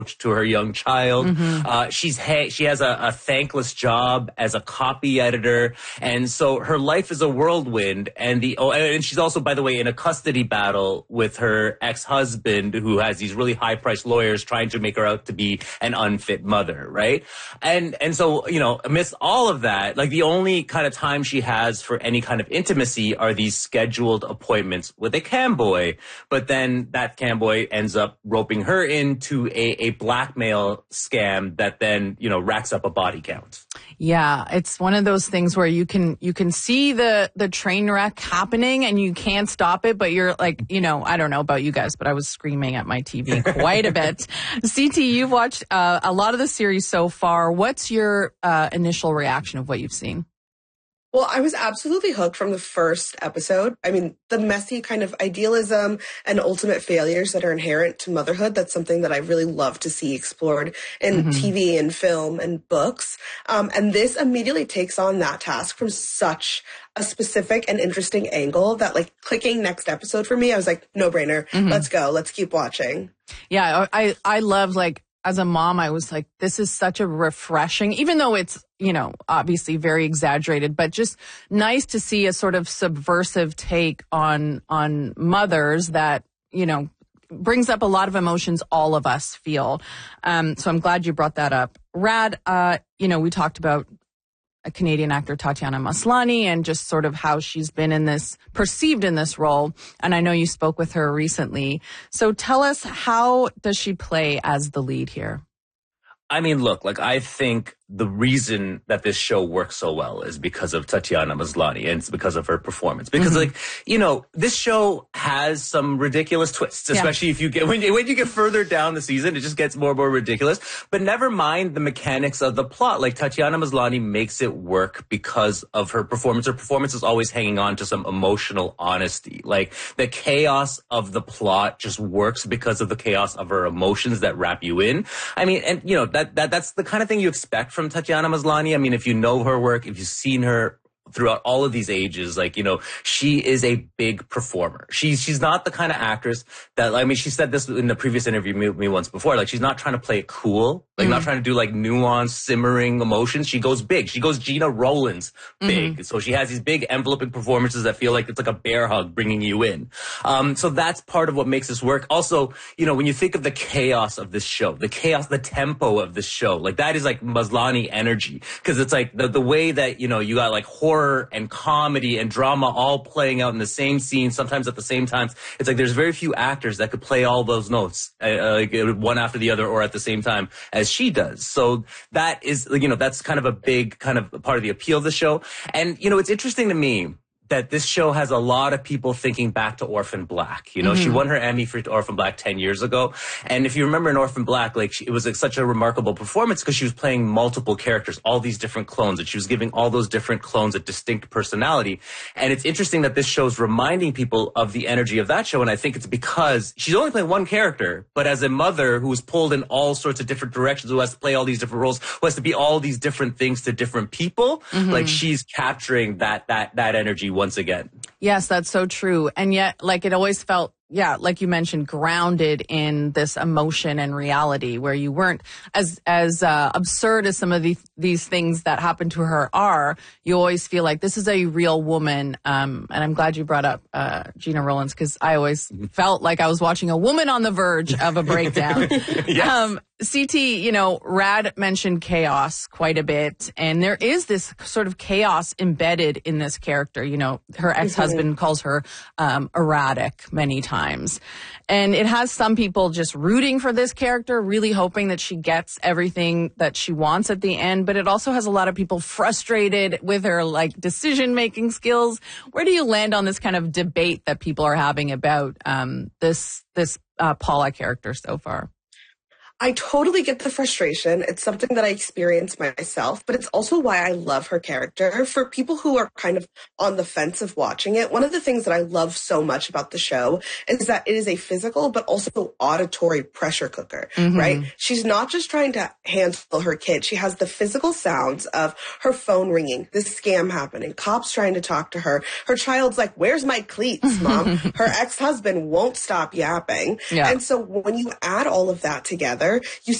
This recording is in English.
to her young child. She has a thankless job as a copy editor, and so her life is a whirlwind. And she's also, by the way, in a custody battle with her ex-husband, who has these really high-priced lawyers trying to make her out to be an unfit mother, right? And so, amidst all of that, like, the only kind of time she has for any kind of intimacy are these scheduled appointments with a cam boy. But then that cam boy ends up roping her into a blackmail scam that then, racks up a body count. Yeah, it's one of those things where you can see the train wreck happening and you can't stop it, but you're like, I don't know about you guys, but I was screaming at my TV quite a bit. CT, you've watched a lot of the series so far. What's your initial reaction of what you've seen? Well, I was absolutely hooked from the first episode. I mean, the messy kind of idealism and ultimate failures that are inherent to motherhood, that's something that I really love to see explored in TV and film and books. And this immediately takes on that task from such a specific and interesting angle that, like, clicking next episode for me, I was like, no brainer. Let's go. Let's keep watching. Yeah, I love, like, as a mom, I was like, this is such a refreshing, even though it's, obviously very exaggerated, but just nice to see a sort of subversive take on mothers that, brings up a lot of emotions all of us feel. So I'm glad you brought that up. Rad, we talked about a Canadian actor, Tatiana Maslany, and just sort of how she's been perceived in this role. And I know you spoke with her recently. So tell us, how does she play as the lead here? I mean, look, I think the reason that this show works so well is because of Tatiana Maslany, and it's because of her performance. Because, this show has some ridiculous twists, especially if you get, when you get further down the season, it just gets more and more ridiculous. But never mind the mechanics of the plot. Like, Tatiana Maslany makes it work because of her performance. Her performance is always hanging on to some emotional honesty. Like, the chaos of the plot just works because of the chaos of her emotions that wrap you in. I mean, and, that's the kind of thing you expect from Tatiana Maslany. I mean, if you know her work, if you've seen her throughout all of these ages, she is a big performer. She's not the kind of actress that, she said this in the previous interview with me once before, she's not trying to play it cool, not trying to do nuanced, simmering emotions. She goes big. She goes Gina Rollins big. So she has these big enveloping performances that feel like it's like a bear hug bringing you in. So that's part of what makes this work. Also, when you think of the chaos of this show, the tempo of this show, that is Maslany energy. Cause it's the way that, you got horror and comedy and drama all playing out in the same scene, sometimes at the same time. It's there's very few actors that could play all those notes, one after the other or at the same time as she does. So that is, that's kind of a big kind of part of the appeal of the show. And, it's interesting to me that this show has a lot of people thinking back to Orphan Black. She won her Emmy for Orphan Black 10 years ago. And if you remember in Orphan Black, it was such a remarkable performance because she was playing multiple characters, all these different clones, and she was giving all those different clones a distinct personality. And it's interesting that this show's reminding people of the energy of that show. And I think it's because she's only playing one character, but as a mother who was pulled in all sorts of different directions, who has to play all these different roles, who has to be all these different things to different people, she's capturing that energy once again. Yes, that's so true. And yet, it always felt, like you mentioned, grounded in this emotion and reality, where you weren't as absurd as some of these things that happened to her are. You always feel like this is a real woman. And I'm glad you brought up Gina Rollins, because I always felt like I was watching a woman on the verge of a breakdown. Yes. CT, Rad mentioned chaos quite a bit, and there is this sort of chaos embedded in this character. Her ex-husband calls her erratic many times. And it has some people just rooting for this character, really hoping that she gets everything that she wants at the end. But it also has a lot of people frustrated with her, decision-making skills. Where do you land on this kind of debate that people are having about this Paula character so far? I totally get the frustration. It's something that I experience myself, but it's also why I love her character. For people who are kind of on the fence of watching it, one of the things that I love so much about the show is that it is a physical but also auditory pressure cooker, right? She's not just trying to handle her kid. She has the physical sounds of her phone ringing, this scam happening, cops trying to talk to her. Her child's like, "Where's my cleats, Mom?" Her ex-husband won't stop yapping. Yeah. And so when you add all of that together, together, you